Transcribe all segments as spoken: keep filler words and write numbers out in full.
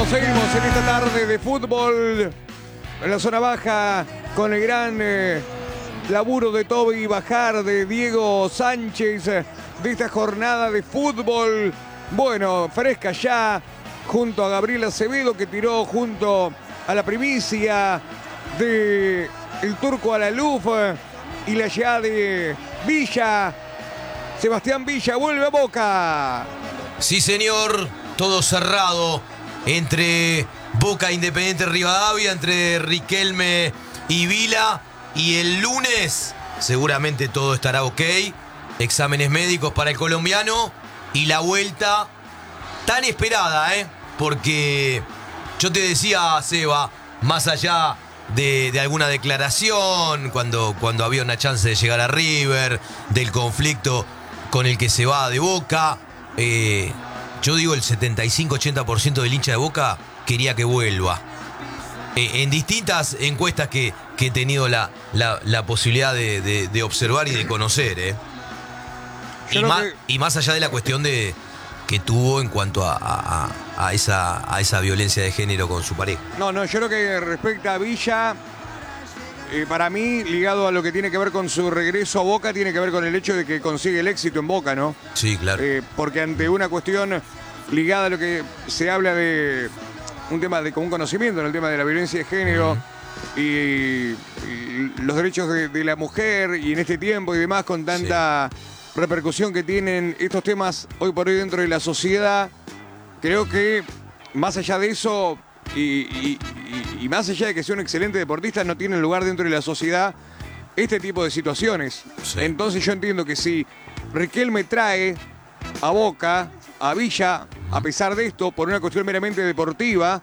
Seguimos, seguimos en esta tarde de fútbol en la zona baja con el gran eh, laburo de Toby Bajar, de Diego Sánchez, eh, de esta jornada de fútbol. Bueno, fresca ya, junto a Gabriel Acevedo, que tiró junto a la primicia de el turco Alaluf eh, y la llegada de Villa. Sebastián Villa vuelve a Boca. Sí, señor, todo cerrado entre Boca e Independiente Rivadavia, entre Riquelme y Vila. Y el lunes seguramente todo estará ok. Exámenes médicos para el colombiano y la vuelta tan esperada, ¿eh? Porque yo te decía, Seba, más allá de, de alguna declaración, cuando, cuando había una chance de llegar a River, del conflicto con el que se va de Boca, eh, yo digo el setenta y cinco a ochenta por ciento del hincha de Boca quería que vuelva. Eh, en distintas encuestas que, que he tenido la, la, la posibilidad de, de, de observar y de conocer, ¿eh? Y más, que... y más allá de la cuestión de que tuvo en cuanto a, a, a, esa, a esa violencia de género con su pareja. No, no, yo creo que respecta a Villa, eh, para mí, ligado a lo que tiene que ver con su regreso a Boca, tiene que ver con el hecho de que consigue el éxito en Boca, ¿no? Sí, claro. Eh, porque ante una cuestión ligada a lo que se habla de un tema de común conocimiento, en el tema de la violencia de género, uh-huh. y, y los derechos de, de la mujer, y en este tiempo y demás, con tanta sí. repercusión que tienen estos temas hoy por hoy dentro de la sociedad, creo que más allá de eso, y, y, y, y más allá de que sea un excelente deportista, no tiene lugar dentro de la sociedad este tipo de situaciones. Sí. Entonces yo entiendo que si Riquelme trae a Boca, a Villa, a pesar de esto, por una cuestión meramente deportiva,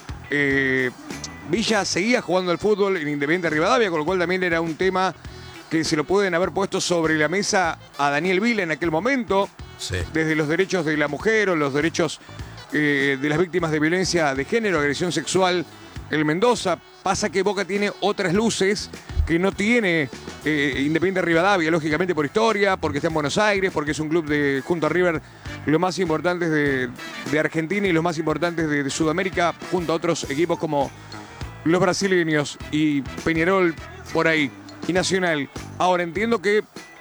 eh, Villa seguía jugando al fútbol en Independiente Rivadavia, con lo cual también era un tema que se lo pueden haber puesto sobre la mesa a Daniel Vila en aquel momento, sí. desde los derechos de la mujer o los derechos eh, de las víctimas de violencia de género, agresión sexual en Mendoza. Pasa que Boca tiene otras luces que no tiene eh, Independiente Rivadavia, lógicamente por historia, porque está en Buenos Aires, porque es un club de, junto a River, los más importantes de, de Argentina y los más importantes de, de Sudamérica, junto a otros equipos como los brasileños y Peñarol por ahí, y Nacional. Ahora, entiendo que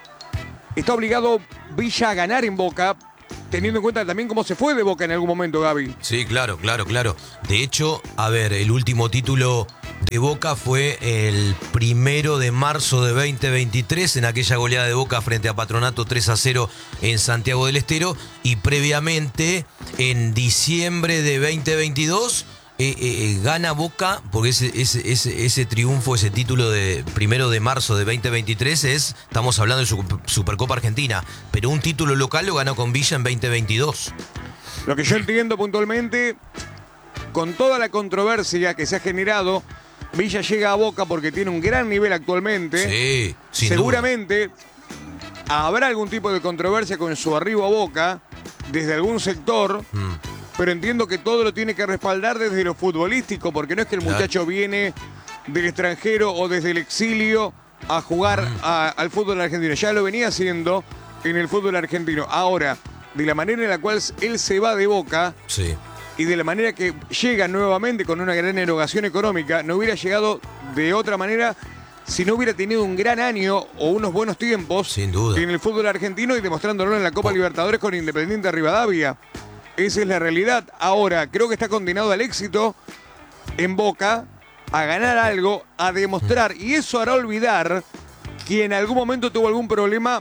está obligado Villa a ganar en Boca, teniendo en cuenta también cómo se fue de Boca en algún momento, Gaby. Sí, claro, claro, claro. De hecho, a ver, el último título de Boca fue el primero de marzo de veinte veintitrés, en aquella goleada de Boca frente a Patronato tres a cero en Santiago del Estero, y previamente, en diciembre de veinte veintidós, eh, eh, gana Boca, porque ese, ese, ese, ese triunfo, ese título de primero de marzo de veinte veintitrés es, estamos hablando de su Supercopa Argentina, pero un título local lo ganó con Villa en veinte veintidós. Lo que yo entiendo puntualmente, con toda la controversia que se ha generado, Villa llega a Boca porque tiene un gran nivel actualmente. Sí, sin Seguramente duda. Habrá algún tipo de controversia con su arribo a Boca desde algún sector, mm. pero entiendo que todo lo tiene que respaldar desde lo futbolístico, porque no es que el claro. muchacho viene del extranjero o desde el exilio a jugar mm. a, al fútbol argentino. Ya lo venía haciendo en el fútbol argentino. Ahora, de la manera en la cual él se va de Boca, sí. y de la manera que llega nuevamente con una gran erogación económica, no hubiera llegado de otra manera si no hubiera tenido un gran año o unos buenos tiempos sin duda. en el fútbol argentino y demostrándolo en la Copa oh. Libertadores con Independiente Rivadavia. Esa es la realidad. Ahora, creo que está condenado al éxito en Boca, a ganar algo, a demostrar, mm. y eso hará olvidar que en algún momento tuvo algún problema.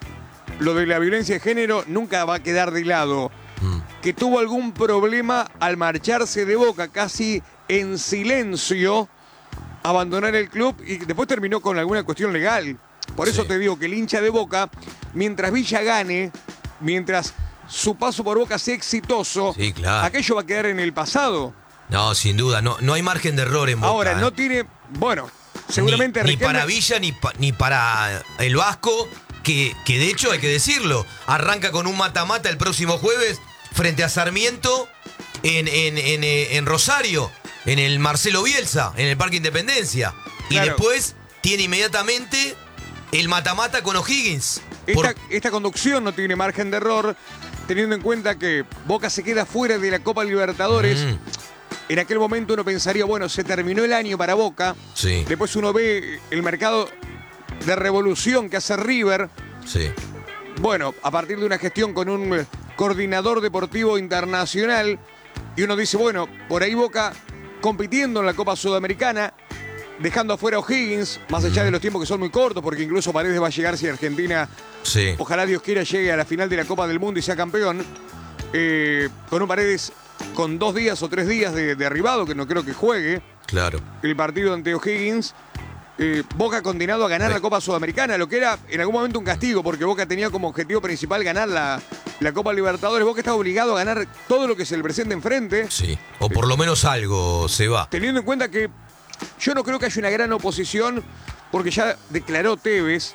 Lo de la violencia de género nunca va a quedar de lado. Que tuvo algún problema al marcharse de Boca, casi en silencio, abandonar el club, y después terminó con alguna cuestión legal. Por eso sí. te digo que el hincha de Boca, mientras Villa gane, mientras su paso por Boca sea exitoso, sí, claro. aquello va a quedar en el pasado. No, sin duda, no, no hay margen de error en Boca. Ahora, ¿eh? no tiene, bueno, seguramente... Ni, Riquelme... ni para Villa, ni, pa, ni para el Vasco, que, que de hecho hay que decirlo, arranca con un mata-mata el próximo jueves frente a Sarmiento en, en, en, en Rosario, en el Marcelo Bielsa, en el Parque Independencia. Y claro. después tiene inmediatamente el mata-mata con O'Higgins. Esta, Por... esta conducción no tiene margen de error, teniendo en cuenta que Boca se queda fuera de la Copa Libertadores. Mm. en aquel momento uno pensaría, bueno, se terminó el año para Boca. Sí. Después uno ve el mercado de revolución que hace River. Sí. Bueno, a partir de una gestión con un coordinador deportivo internacional, y uno dice, bueno, por ahí Boca compitiendo en la Copa Sudamericana, dejando afuera a O'Higgins, más allá de los tiempos que son muy cortos, porque incluso Paredes va a llegar si Argentina, Sí. ojalá Dios quiera, llegue a la final de la Copa del Mundo y sea campeón, eh, con un Paredes con dos días o tres días de, de arribado, que no creo que juegue Claro. el partido ante O'Higgins. Eh, Boca condenado a ganar la Copa Sudamericana, lo que era en algún momento un castigo, porque Boca tenía como objetivo principal ganar la, la Copa Libertadores. Boca estaba obligado a ganar todo lo que se le presente enfrente. Sí. O por lo menos algo se va. Teniendo en cuenta que yo no creo que haya una gran oposición, porque ya declaró Tevez.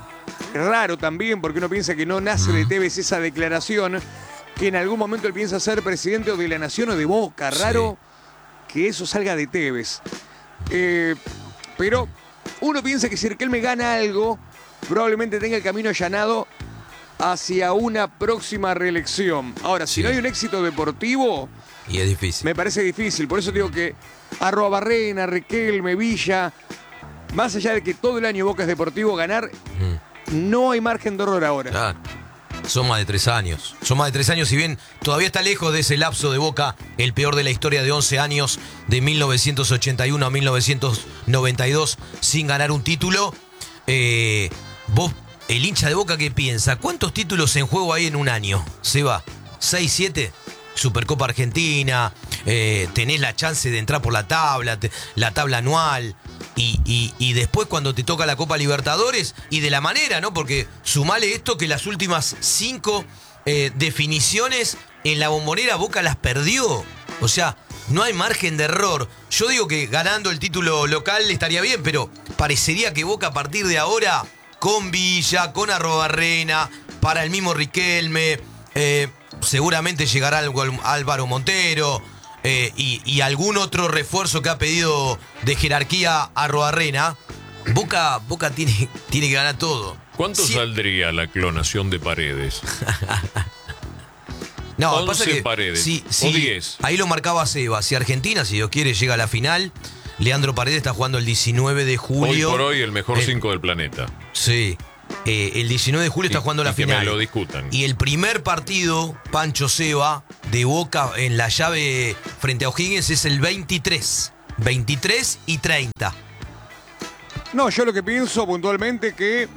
Raro también, porque uno piensa que no nace de Tevez esa declaración, que en algún momento él piensa ser presidente o de la Nación o de Boca. Raro sí. que eso salga de Tevez. Eh, pero uno piensa que si Riquelme gana algo, probablemente tenga el camino allanado hacia una próxima reelección. Ahora, si Sí. no hay un éxito deportivo, Y es difícil. me parece difícil. Por eso digo que Arruabarrena, Riquelme, Villa, más allá de que todo el año Boca es deportivo, ganar, Mm. no hay margen de error ahora. Claro. Son más de tres años. Son más de tres años, si bien todavía está lejos de ese lapso de Boca, el peor de la historia de once años, de mil novecientos ochenta y uno a mil novecientos noventa y dos, sin ganar un título. Eh, vos, el hincha de Boca, ¿qué piensa? ¿Cuántos títulos en juego hay en un año? ¿Se va? ¿Seis, siete? Supercopa Argentina, eh, tenés la chance de entrar por la tabla, te, la tabla anual, y, y, y después cuando te toca la Copa Libertadores, y de la manera, ¿no? Porque sumale esto que las últimas cinco eh, definiciones en la Bombonera Boca las perdió. O sea, no hay margen de error. Yo digo que ganando el título local estaría bien, pero parecería que Boca a partir de ahora, con Villa, con Arruabarrena, para el mismo Riquelme, eh, seguramente llegará algo Álvaro Montero eh, y, y algún otro refuerzo que ha pedido de jerarquía Arruabarrena. Boca, Boca tiene, tiene que ganar todo. ¿Cuánto Sí. saldría la clonación de Paredes? No, once pasa que Paredes, sí, o sí, diez. ahí lo marcaba Seba. Si Argentina, si Dios quiere, llega a la final, Leandro Paredes está jugando el diecinueve de Hoy julio. por hoy el mejor Eh, cinco del planeta. Sí. Eh, el diecinueve de julio está Y- jugando y la que final. me lo discutan. Y el primer partido, Pancho Seba, de Boca en la llave frente a O'Higgins es el veintitrés. veintitrés y treinta. No, yo lo que pienso puntualmente que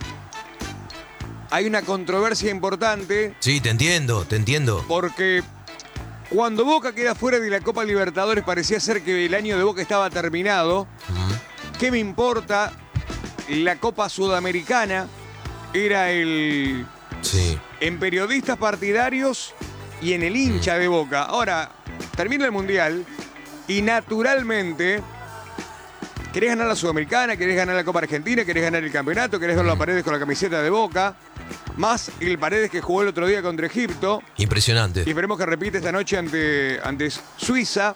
hay una controversia importante, Sí, te entiendo, te entiendo. porque cuando Boca queda fuera de la Copa Libertadores parecía ser que el año de Boca estaba terminado. ¿Qué me importa? La Copa Sudamericana era el... Sí. en periodistas partidarios y en el hincha de Boca. Ahora, termina el Mundial y naturalmente querés ganar la Sudamericana, querés ganar la Copa Argentina, querés ganar el campeonato, querés ver a Paredes con la camiseta de Boca, más el Paredes que jugó el otro día contra Egipto. Impresionante. Y esperemos que repite esta noche ante, ante Suiza.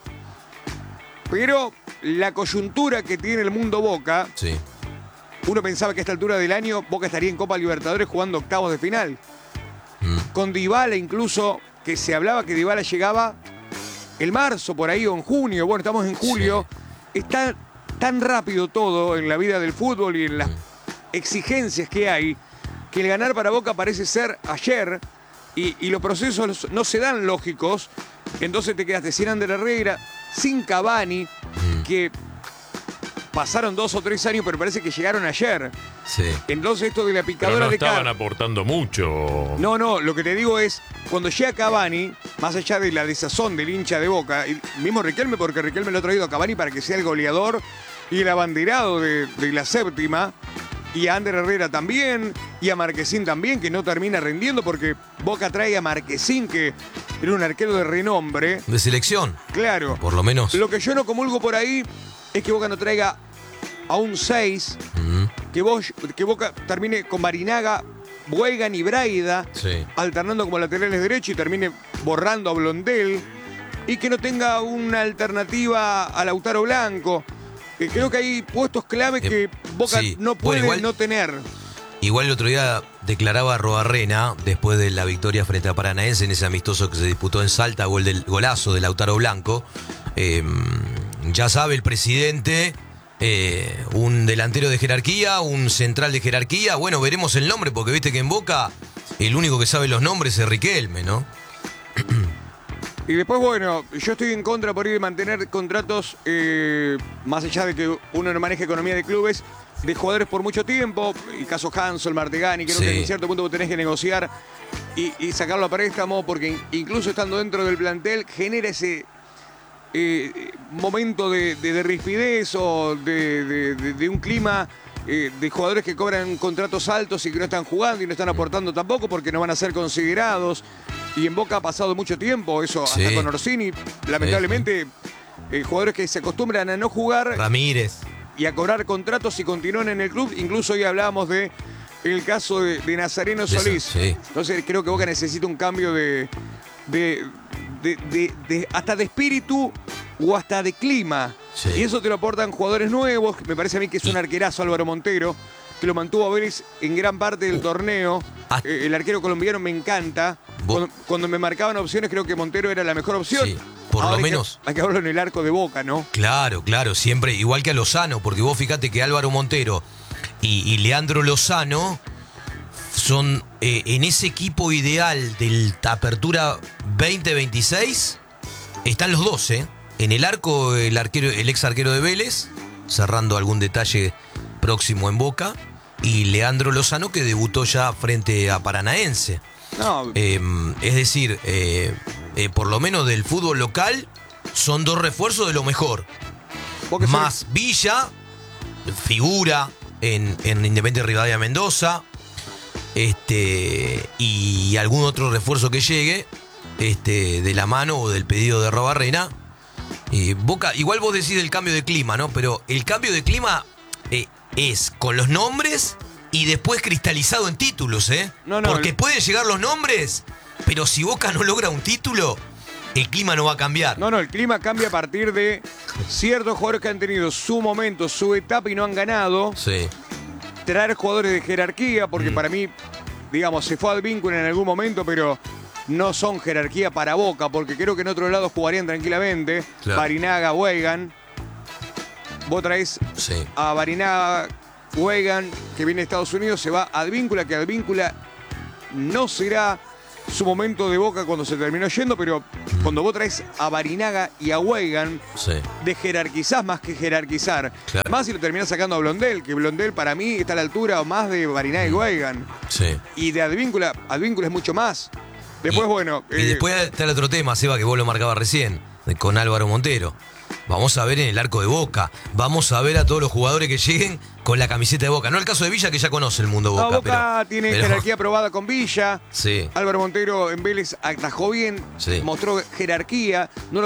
Pero la coyuntura que tiene el mundo Boca, Sí. uno pensaba que a esta altura del año Boca estaría en Copa Libertadores jugando octavos de final. Mm. Con Dybala incluso, que se hablaba que Dybala llegaba en marzo por ahí o en junio. Bueno, estamos en julio. Está tan rápido todo en la vida del fútbol y en las exigencias que hay, que el ganar para Boca parece ser ayer y, y los procesos no se dan lógicos. Entonces te quedaste sin Ander Herrera, sin Cavani, que pasaron dos o tres años, pero parece que llegaron ayer. Sí. Entonces esto de la Pero picadora no de estaban carne. aportando mucho. No, no, lo que te digo es, cuando llega Cavani, más allá de la desazón del hincha de Boca, y mismo Riquelme, porque Riquelme lo ha traído a Cavani para que sea el goleador y el abanderado de, de la séptima, y a Ander Herrera también, y a Marquesín también, que no termina rindiendo, porque Boca trae a Marquesín, que era un arquero de renombre. De selección, Claro, por lo menos. lo que yo no comulgo por ahí es que Boca no traiga a un seis, Mm. que, vos, que Boca termine con Marinaga, Buegan y Braida, Sí. alternando como laterales derechos y termine borrando a Blondel, y que no tenga una alternativa a Lautaro Blanco. Eh, creo que hay puestos clave Eh, que Boca sí. no puede Bueno, igual- no tener. Igual el otro día declaraba Arruabarrena, después de la victoria frente a Paranaense en ese amistoso que se disputó en Salta, gol del, golazo de Lautaro Blanco, Eh, ya sabe el presidente, eh, un delantero de jerarquía, un central de jerarquía. Bueno, veremos el nombre, porque viste que en Boca el único que sabe los nombres es Riquelme, ¿no? Y después, bueno, yo estoy en contra por ir de mantener contratos, eh, más allá de que uno no maneja economía de clubes, de jugadores por mucho tiempo. El caso Hansel, Martegani, creo Sí. que en cierto punto vos tenés que negociar y, y sacarlo a préstamo, porque incluso estando dentro del plantel genera ese eh, momento de, de, de rispidez o de, de, de, de un clima eh, de jugadores que cobran contratos altos y que no están jugando y no están aportando tampoco porque no van a ser considerados. Y en Boca ha pasado mucho tiempo, eso Sí. hasta con Orsini. Lamentablemente, eh, jugadores que se acostumbran a no jugar Ramírez. y a cobrar contratos y continúan en el club. Incluso hoy hablábamos de el caso de, de Nazareno De Solís. esa- sí. Entonces creo que Boca necesita un cambio de, de, de- de- de- hasta de espíritu o hasta de clima. Sí. Y eso te lo aportan jugadores nuevos. Me parece a mí que es un arquerazo Álvaro Montero, que lo mantuvo a Vélez en gran parte del torneo. Ah. Eh, el arquero colombiano me encanta. Vos- Cuando, cuando me marcaban opciones, creo que Montero era la mejor opción. Sí, por lo Ahora hay que- menos. Hay que hablarlo en el arco de Boca, ¿no? Claro, claro, siempre, igual que a Lozano, porque vos fíjate que Álvaro Montero y, y Leandro Lozano son eh, en ese equipo ideal del Apertura veinte veintiséis, están los dos, ¿eh? En el arco, el arquero, el ex arquero de Vélez, cerrando algún detalle próximo en Boca, y Leandro Lozano, que debutó ya frente a Paranaense. No, Eh, es decir, eh, eh, por lo menos del fútbol local, son dos refuerzos de lo mejor. vos que sos- Más Villa, figura en, en Independiente Rivadavia Mendoza, este, y algún otro refuerzo que llegue, este, de la mano o del pedido de Robarrena. Y Boca, igual vos decís del cambio de clima, ¿no? Pero el cambio de clima eh, es con los nombres y después cristalizado en títulos, ¿eh? No, no, Porque el- pueden llegar los nombres, pero si Boca no logra un título, el clima no va a cambiar. No, no, el clima cambia a partir de ciertos jugadores que han tenido su momento, su etapa y no han ganado. Sí, Traer jugadores de jerarquía, porque Mm. para mí, digamos, se fue al vínculo en algún momento, pero no son jerarquía para Boca, porque creo que en otro lado jugarían tranquilamente. Claro. Barinaga, Weigan. Vos traés sí. a Barinaga, Weigan, que viene de Estados Unidos, se va a Advíncula, que Advíncula no será su momento de Boca cuando se terminó yendo, pero cuando vos traes a Barinaga y a Weigan, Sí. de jerarquizar más que jerarquizar. Claro. Más si lo terminás sacando a Blondel, que Blondel para mí está a la altura más de Barinaga y Weigan. Sí. Y de Advíncula, Advíncula es mucho más. Después, Y- bueno. Y eh, después está el otro tema, Seba, que vos lo marcabas recién, de- con Álvaro Montero. Vamos a ver en el arco de Boca. Vamos a ver a todos los jugadores que lleguen con la camiseta de Boca. No el caso de Villa, que ya conoce el mundo no, Boca. Boca pero, tiene pero- jerarquía probada con Villa. Sí. Álvaro Montero en Vélez atajó bien, Sí. mostró jerarquía. No lo